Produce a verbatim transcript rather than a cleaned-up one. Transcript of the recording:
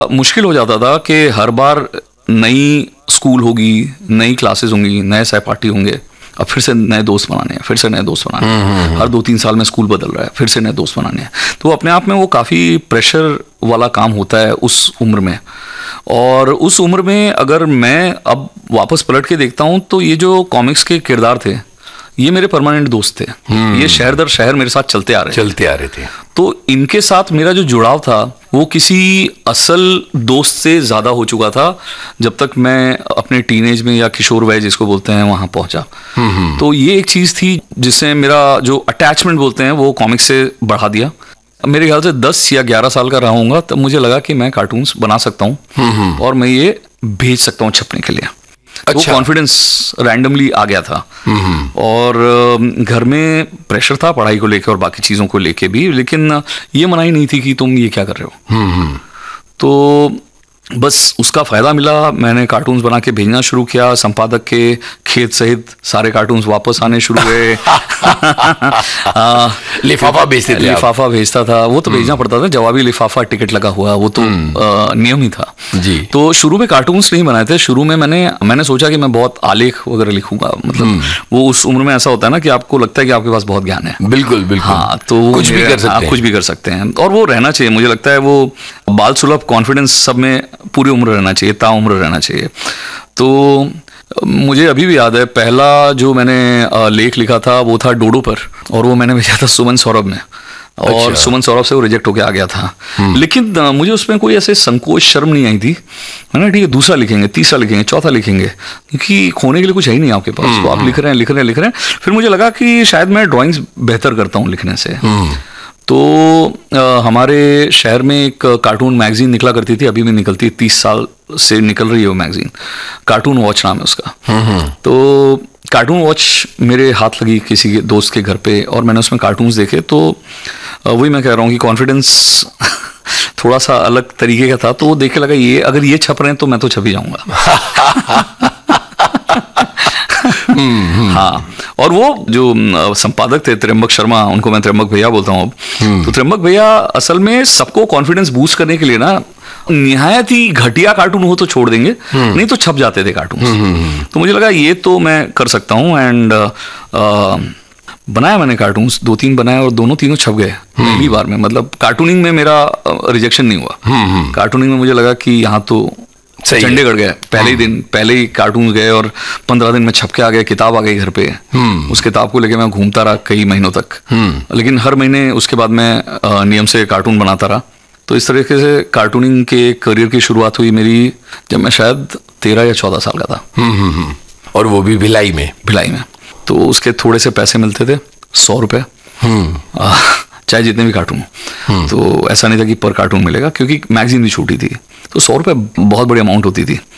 मुश्किल हो जाता था कि हर बार नई स्कूल होगी, नई क्लासेस होंगी, नए सहपाठी होंगे, अब फिर से नए दोस्त बनाने हैं, फिर से नए दोस्त बनाने हैं, हर दो तीन साल में स्कूल बदल रहा है, फिर से नए दोस्त बनाने हैं। तो अपने आप में वो काफ़ी प्रेशर वाला काम होता है उस उम्र में। और उस उम्र में अगर मैं अब वापस पलट के देखता हूँ तो ये जो कॉमिक्स के किरदार थे ये मेरे परमानेंट दोस्त थे। ये शहर दर शहर मेरे साथ चलते आ रहे चलते आ रहे थे। तो इनके साथ मेरा जो जुड़ाव था वो किसी असल दोस्त से ज़्यादा हो चुका था जब तक मैं अपने टीनेज में या किशोर वय जिसको बोलते हैं वहाँ पहुँचा। तो ये एक चीज़ थी जिससे मेरा जो अटैचमेंट बोलते हैं वो कॉमिक्स से बढ़ा दिया। मेरे ख्याल से दस या ग्यारह साल का रहा हूँगा तब मुझे लगा कि मैं कार्टून्स बना सकता हूँ और मैं ये भेज सकता हूँ छपने के लिए। अच्छा। वो कॉन्फिडेंस रैंडमली आ गया था। और घर में प्रेशर था पढ़ाई को लेकर और बाकी चीज़ों को लेके भी, लेकिन ये मनाही नहीं थी कि तुम ये क्या कर रहे हो। तो बस उसका फ़ायदा मिला, मैंने कार्टून्स बना के भेजना शुरू किया। संपादक के खेत सहित सारे कार्टून्स वापस आने शुरू हुए। लिफाफा भेजते थे? लिफाफा भेजता था, वो तो भेजना पड़ता था, जवाबी लिफाफा, टिकट लगा हुआ, वो तो आ, नियम ही था जी। तो शुरू में कार्टून्स नहीं बनाए थे। शुरू में मैंने मैंने सोचा कि मैं बहुत आलेख वगैरह लिखूंगा। मतलब वो उस उम्र में ऐसा होता है ना कि आपको लगता है कि आपके पास बहुत ज्ञान है। बिल्कुल बिल्कुल। हाँ, तो कुछ भी कर सकते हैं। कुछ भी कर सकते हैं और वो रहना चाहिए। मुझे लगता है वो बाल सुलभ कॉन्फिडेंस सब में पूरी उम्र रहना चाहिए, ताउम्र रहना चाहिए। तो मुझे अभी भी याद है पहला जो मैंने लेख लिखा था वो था डोडो पर, और वो मैंने भेजा था सुमन सौरभ में। और अच्छा। सुमन सौरभ से वो रिजेक्ट होके आ गया था। लेकिन मुझे उसमें कोई ऐसे संकोच शर्म नहीं आई थी। मैंने ठीक है दूसरा लिखेंगे, तीसरा लिखेंगे, चौथा लिखेंगे, क्योंकि खोने के लिए कुछ है ही नहीं आपके पास। तो आप लिख रहे हैं लिख रहे हैं लिख रहे हैं फिर मुझे लगा कि शायद मैं ड्राइंग्स बेहतर करता हूँ लिखने से। तो आ, हमारे शहर में एक कार्टून मैगजीन निकला करती थी, अभी भी निकलती है, तीस साल से निकल रही है वो मैगजीन, कार्टून वॉच नाम है उसका। तो कार्टून वॉच मेरे हाथ लगी किसी के दोस्त के घर पे और मैंने उसमें कार्टून्स देखे। तो वही मैं कह रहा हूँ कि कॉन्फिडेंस थोड़ा सा अलग तरीके का था। तो वो देख के लगा ये अगर ये छप रहे हैं तो मैं तो छप ही जाऊँगा। हाँ, और वो जो संपादक थे त्र्यंबक शर्मा, उनको मैं त्र्यंबक भैया बोलता हूँ अब। तो त्र्यंबक भैया असल में सबको कॉन्फिडेंस बूस्ट करने के लिए ना निहायत ही घटिया कार्टून हो तो छोड़ देंगे, नहीं तो छप जाते थे कार्टून। तो मुझे लगा ये तो मैं कर सकता हूँ। एंड बनाया मैंने कार्टून्स, दो तीन बनाए और दोनों तीनों छप गए पहली बार में। मतलब कार्टूनिंग में मेरा रिजेक्शन नहीं हुआ। कार्टूनिंग में मुझे लगा कि यहाँ तो चंडीगढ़ गए, पहले ही दिन पहले ही कार्टून गए और पंद्रह दिन में छप के आ गए, किताब आ गई घर पे। उस किताब को लेके मैं घूमता रहा कई महीनों तक, लेकिन हर महीने उसके बाद मैं नियम से कार्टून बनाता रहा। तो इस तरीके से कार्टूनिंग के करियर की शुरुआत हुई मेरी जब मैं शायद तेरह या चौदह साल का था। और वो भी भिलाई में भिलाई में तो उसके थोड़े से पैसे मिलते थे, सौ रुपये चाहे जितने भी कार्टून। तो ऐसा नहीं था कि पर कार्टून मिलेगा, क्योंकि मैगजीन भी छोटी थी, तो सौ रुपये बहुत बड़ी अमाउंट होती थी।